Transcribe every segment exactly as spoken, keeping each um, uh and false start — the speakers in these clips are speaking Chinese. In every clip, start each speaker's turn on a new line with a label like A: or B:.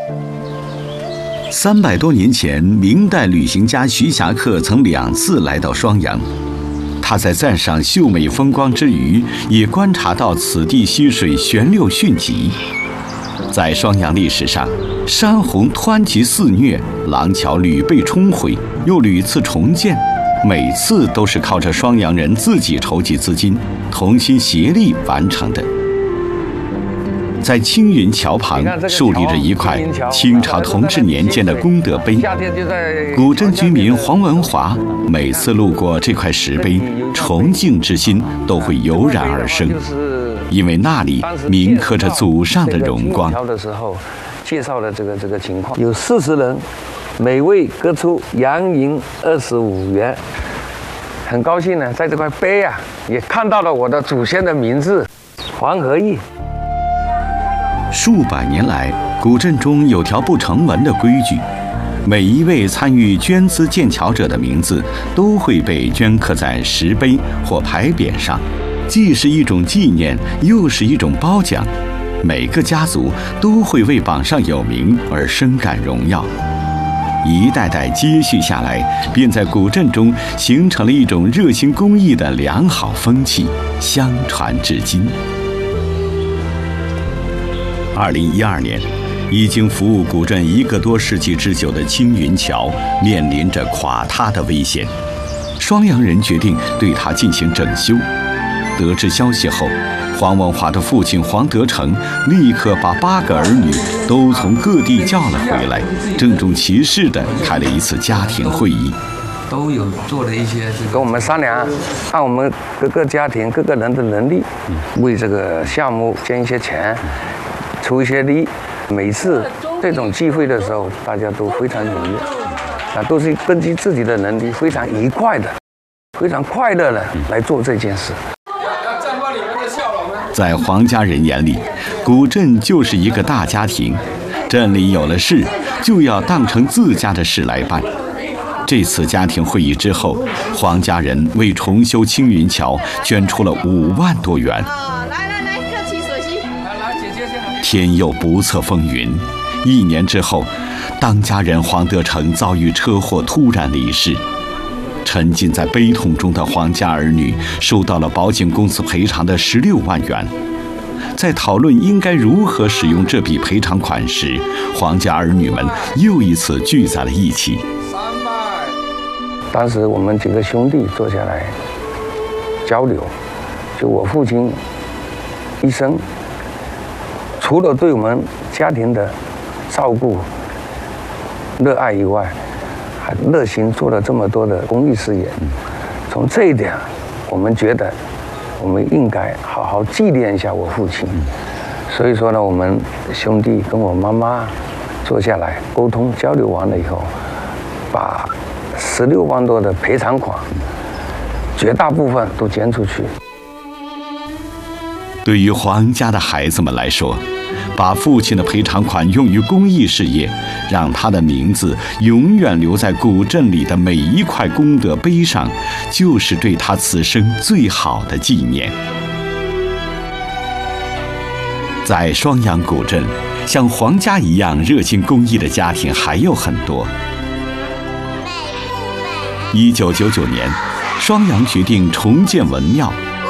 A: 三百多年前，明代旅行家徐霞客曾两次来到双阳。他在赞赏秀美风光之余，也观察到此地溪水旋流迅疾。在双阳历史上，山洪湍急肆虐，廊桥屡被冲毁，又屡次重建，每次都是靠着双阳人自己筹集资金，同心协力完成的。在青云桥旁竖立着一块清朝同治年间的功德碑。古镇居民黄文华每次路过这块石碑，崇敬之心都会油然而生，因为那里铭刻着祖上的荣光。
B: 的时候介绍了这个这个情况，有四十人，每位各出洋银二十五元。很高兴呢，在这块碑啊，也看到了我的祖先的名字黄和义。
A: 数百年来，古镇中有条不成文的规矩，每一位参与捐资建桥者的名字都会被镌刻在石碑或牌匾上，既是一种纪念，又是一种褒奖。每个家族都会为榜上有名而深感荣耀。一代代接续下来，便在古镇中形成了一种热心公益的良好风气，相传至今。二零一二年，已经服务古镇一个多世纪之久的青云桥面临着垮塌的危险。双阳人决定对它进行整修。得知消息后，黄文华的父亲黄德成立刻把八个儿女都从各地叫了回来，郑重其事地开了一次家庭会议。
B: 都有做了一些跟我们商量，按我们各个家庭各个人的能力，为这个项目捐一些钱，出一些力。每次这种聚会的时候，大家都非常踊跃，啊，都是根据自己的能力，非常愉快的、非常快乐的来做这件事。
A: 在黄家人眼里，古镇就是一个大家庭，镇里有了事，就要当成自家的事来办。这次家庭会议之后，黄家人为重修青云桥捐出了五万多元。天又不测风云，一年之后，当家人黄德成遭遇车祸突然离世。沉浸在悲痛中的黄家儿女收到了保险公司赔偿的十六万元。在讨论应该如何使用这笔赔偿款时，黄家儿女们又一次聚在了一起。
B: 当时我们几个兄弟坐下来交流，就我父亲一生除了对我们家庭的照顾、热爱以外，还热心做了这么多的公益事业。从这一点，我们觉得我们应该好好纪念一下我父亲。所以说呢，我们兄弟跟我妈妈坐下来沟通交流完了以后，把十六万多的赔偿款，绝大部分都捐出去。
A: 对于黄家的孩子们来说，把父亲的赔偿款用于公益事业，让他的名字永远留在古镇里的每一块功德碑上，就是对他此生最好的纪念。在双阳古镇，像黄家一样热心公益的家庭还有很多。一九九九年，双阳决定重建文庙。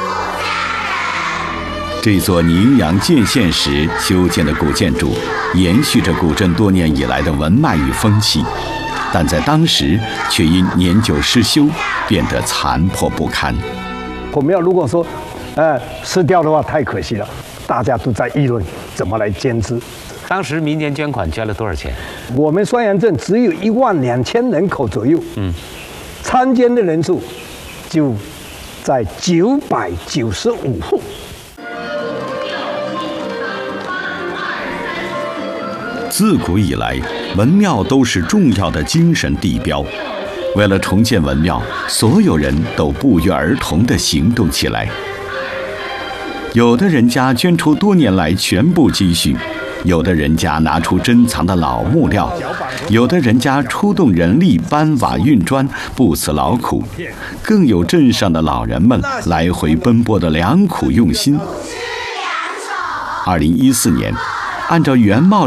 A: 这座宁阳建县时修建的古建筑，延续着古镇多年以来的文脉与风气，但在当时却因年久失修，变得残破不堪。
C: 我们要如果说，呃，失掉的话，太可惜了。大家都在议论怎么来捐资。
D: 当时民间捐款捐了多少钱？
C: 我们双阳镇只有一万两千人口左右，嗯，参捐的人数就在九百九十五户。
A: 自古以来，文庙都是重要的精神地标。为了重建文庙，所有人都不约而同地行动起来。有的人家捐出多年来全部积蓄，有的人家拿出珍藏的老木料，有的人家出动人力搬瓦运砖，不辞劳苦，更有镇上的老人们来回奔波的良苦用心。二零一四年，按照原貌